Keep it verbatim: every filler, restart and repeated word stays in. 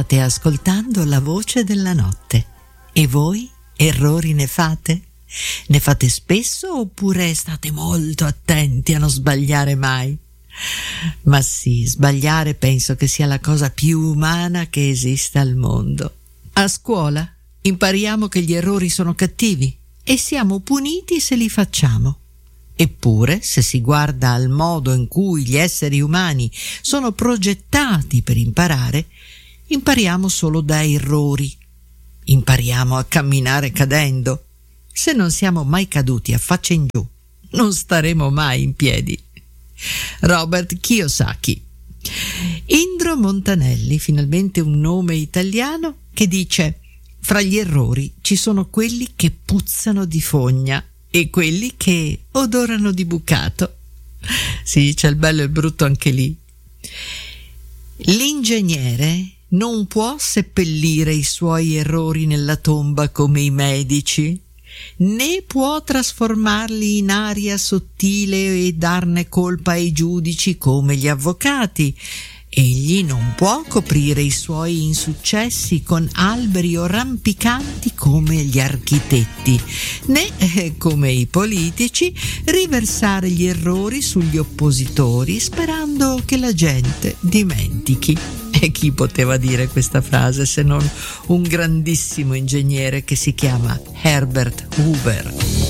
State ascoltando La Voce della Notte. E voi errori ne fate? Ne fate spesso oppure state molto attenti a non sbagliare mai? Ma sì, sbagliare penso che sia la cosa più umana che esista al mondo. A scuola impariamo che gli errori sono cattivi e siamo puniti se li facciamo. Eppure, se si guarda al modo in cui gli esseri umani sono progettati per imparare, impariamo solo da errori. Impariamo a camminare cadendo. Se non siamo mai caduti a faccia in giù, non staremo mai in piedi. Robert Kiyosaki. Indro Montanelli, finalmente un nome italiano, che dice: fra gli errori ci sono quelli che puzzano di fogna e quelli che odorano di bucato. Sì, c'è il bello e il brutto anche lì. L'ingegnere non può seppellire i suoi errori nella tomba come i medici, né può trasformarli in aria sottile e darne colpa ai giudici come gli avvocati. Egli non può coprire i suoi insuccessi con alberi o rampicanti come gli architetti, né, eh, come i politici, riversare gli errori sugli oppositori sperando che la gente dimentichi. E chi poteva dire questa frase se non un grandissimo ingegnere che si chiama Herbert Hoover?